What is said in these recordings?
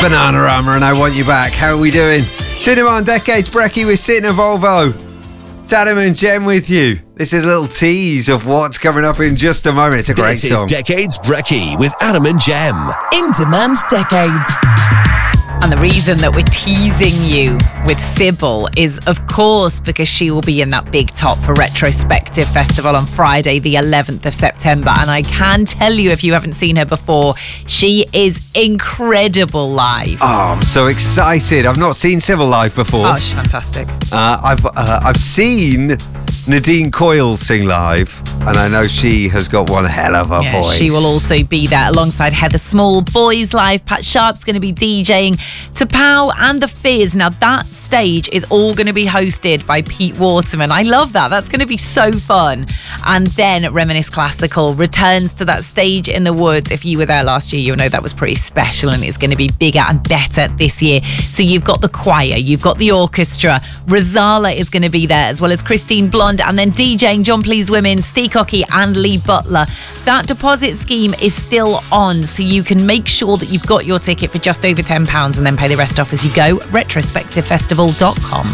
Bananarama and I Want You Back. How are we doing? Cinema on Decades, Brecky with Sit in a Volvo. It's Adam and Jem with you. This is a little tease of what's coming up in just a moment. It's a great song. This is Decades Brecky with Adam and Jem. In Demand Decades. And the reason that we're teasing you with Sybil is, of course, because she will be in that big top for Retrospective Festival on Friday, the 11th of September. And I can tell you, if you haven't seen her before, she is incredible live. Oh, I'm so excited. I've not seen Sybil live before. Oh, she's fantastic. I've seen Nadine Coyle sing live, and I know she has got one hell of a voice. She will also be there alongside Heather Small. Boys Live, Pat Sharp's going to be DJing. T'Pau and The Fizz. Now that stage is all going to be hosted by Pete Waterman. I love that. That's going to be so fun. And then Reminisce Classical returns to that stage in the woods. If you were there last year, you'll know that was pretty special, and it's going to be bigger and better this year. So you've got the choir, you've got the orchestra. Rozalla is going to be there, as well as Christine Blonde, and then DJing John Please Women, Steve Cocky and Lee Butler. That deposit scheme is still on, so you can make sure that you've got your ticket for just over £10 and then pay the rest off as you go. Retrospectivefestival.com.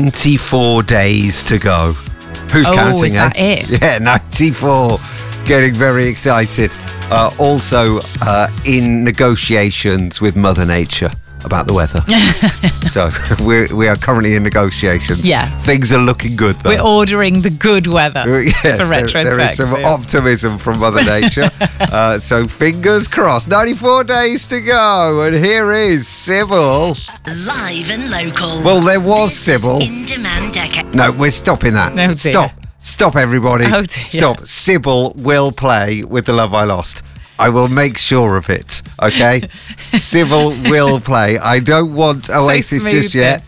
94 days to go. Who's counting? Is that it? Yeah, 94. Getting very excited. Also in negotiations with Mother Nature about the weather. So we are currently in negotiations. Yeah. Things are looking good though. We're ordering the good weather Yes, for Retrospective. there is some optimism from Mother Nature. So fingers crossed. 94 days to go. And here is Sybil. Live and local. Well, there was Sybil. In Demand Decade. No, we're stopping that. Oh, dear. Stop everybody. Oh, dear. Stop. Sybil will play with The Love I Lost. I will make sure of it, okay? Sybil will play. I don't want Oasis just yet.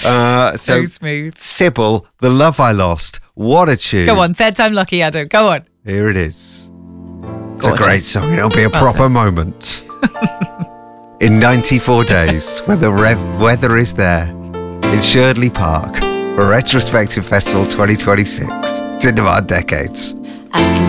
So smooth. Sybil, The Love I Lost. What a tune. Go on, third time lucky, Adam. Go on. Here it is. It's Gorgeous. a great song. It'll be a Well proper done. moment. In 94 days, when the weather is there, in Sherdley Park, for Retrospective Festival 2026. It's in our decades.